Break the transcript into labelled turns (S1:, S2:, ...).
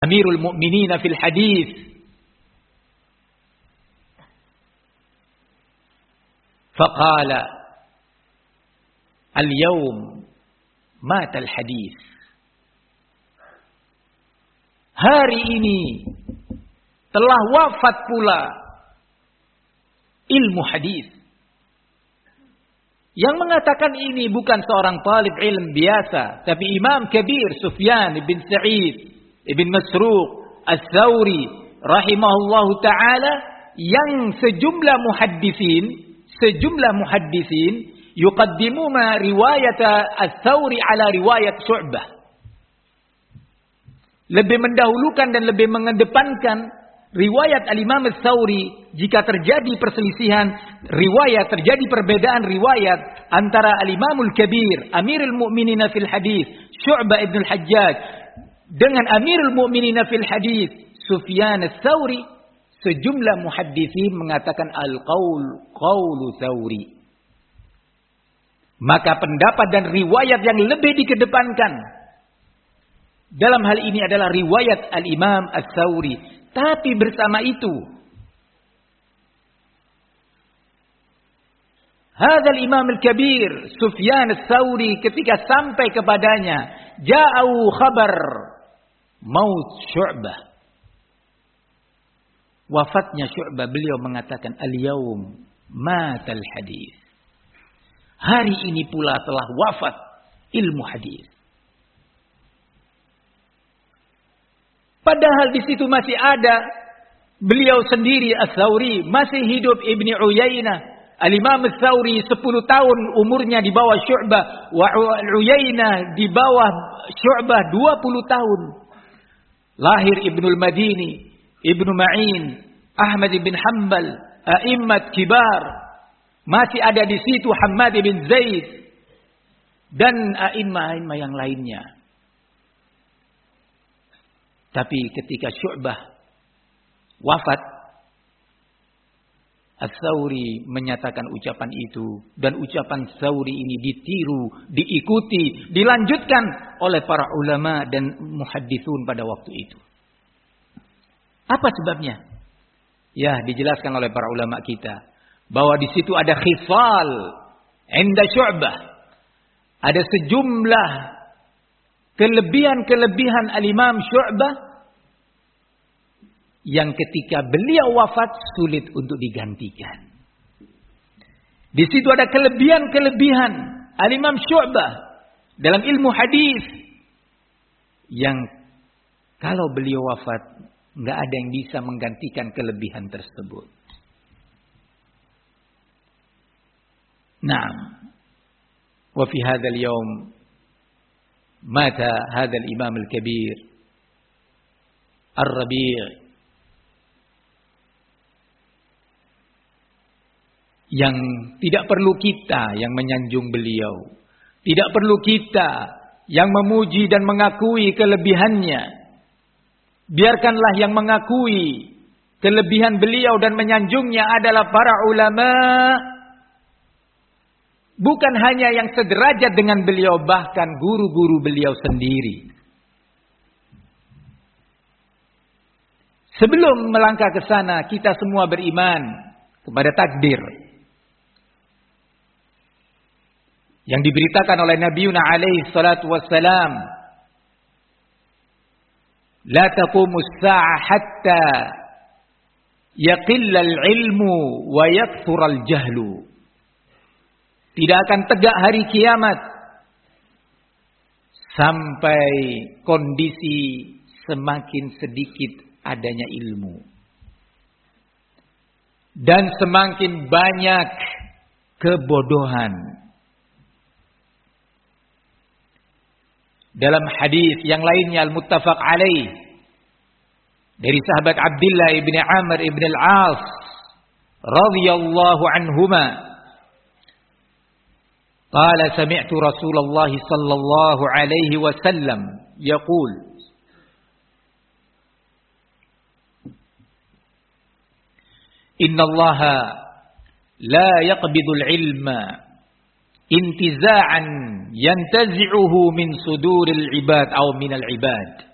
S1: Amirul Mu'minin fil hadis. Faqala al-yawm mata al-hadis. Hari ini telah wafat pula ilmu hadis. Yang mengatakan ini bukan seorang talib ilm biasa, tapi Imam Kabir Sufyan bin Sa'id ibn Masruq Ats-Tsauri rahimahullahu taala, yang sejumlah muhaddisin yuqaddimuna riwayat Ats-Tsauri ala riwayat Syu'bah. Lebih mendahulukan dan lebih mengedepankan riwayat Al-Imam Ats-Tsauri jika terjadi perselisihan riwayat, terjadi perbedaan riwayat antara Al-Imamul Kabir, Amirul Mu'minin fil hadis, Syu'bah ibn al-Hajjaj, dengan Amirul Mu'minin fil hadis, Sufyan Ats-Tsauri, sejumlah muhaddisin mengatakan al-qaul qaulu Tsauri. Maka pendapat dan riwayat yang lebih dikedepankan dalam hal ini adalah riwayat Al-Imam Ats-Tsauri. Tapi bersama itu, hadzal Imam al-Kabir Sufyan Ats-Tsauri, ketika sampai kepadanya ja'u khabar maut Syu'bah, wafatnya Syu'bah, beliau mengatakan al-yaum matal hadis. Hari ini pula telah wafat ilmu hadis. Padahal di situ masih ada beliau sendiri Ats-Tsauri, masih hidup Ibnu Uyainah. Al-Imam Ats-Tsauri 10 tahun umurnya di bawah Syu'bah, wa Uyainah di bawah Syu'bah 20 tahun. Lahir Ibnul Madini, Ibnu Ma'in, Ahmad bin Hanbal, a'immat kibar. Masih ada di situ Hammad bin Zaid dan a'immah yang lainnya. Tapi ketika Syu'bah wafat, Ats-Tsauri menyatakan ucapan itu, dan ucapan Ats-Tsauri ini ditiru, diikuti, dilanjutkan oleh para ulama dan muhadditsun pada waktu itu. Apa sebabnya? Ya, dijelaskan oleh para ulama kita bahwa di situ ada khisal inda Syu'bah. Ada sejumlah kelebihan Al-Imam Syu'bah yang ketika beliau wafat sulit untuk digantikan. Di situ ada kelebihan Al-Imam Syu'bah dalam ilmu hadis yang kalau beliau wafat enggak ada yang bisa menggantikan kelebihan tersebut. Naam. Wa fi hadzal yaum mata hadzal Imam al-Kabir Ar-Rabi' yang tidak perlu kita yang menyanjung beliau, tidak perlu kita yang memuji dan mengakui kelebihannya. Biarkanlah yang mengakui kelebihan beliau dan menyanjungnya adalah para ulama. Bukan hanya yang sederajat dengan beliau, bahkan guru-guru beliau sendiri. Sebelum melangkah ke sana, kita semua beriman kepada takdir yang diberitakan oleh Nabiuna alaihi salatu wassalam. La taqumus sa'ah hatta yaqilla al-ilmu wa yakthura al-jahlu. Tidak akan tegak hari kiamat sampai kondisi semakin sedikit adanya ilmu dan semakin banyak kebodohan. Dalam hadis yang lainnya al-muttafaq alaih dari sahabat Abdullah ibn Amr ibn al-As radhiyallahu anhuma, qala sami'tu Rasulullah sallallahu alaihi wasallam yaqul, inna Allah la yaqbidu al-ilma intiza'an yantazi'uhu min suduril ibad aw min al-ibad.